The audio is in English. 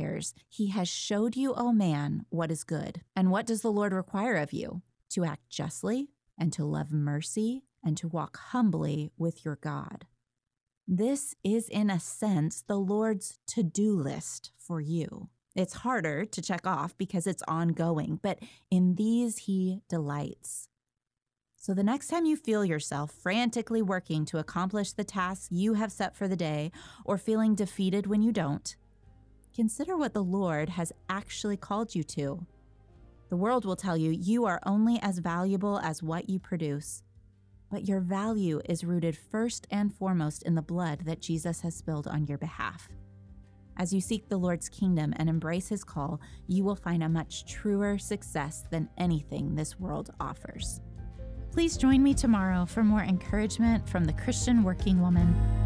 desires. He has showed you, O man, what is good. And what does the Lord require of you? To act justly, and to love mercy, and to walk humbly with your God. This is, in a sense, the Lord's to-do list for you. It's harder to check off because it's ongoing, but in these he delights. So the next time you feel yourself frantically working to accomplish the tasks you have set for the day, or feeling defeated when you don't, consider what the Lord has actually called you to. The world will tell you you are only as valuable as what you produce, but your value is rooted first and foremost in the blood that Jesus has spilled on your behalf. As you seek the Lord's kingdom and embrace his call, you will find a much truer success than anything this world offers. Please join me tomorrow for more encouragement from the Christian working woman.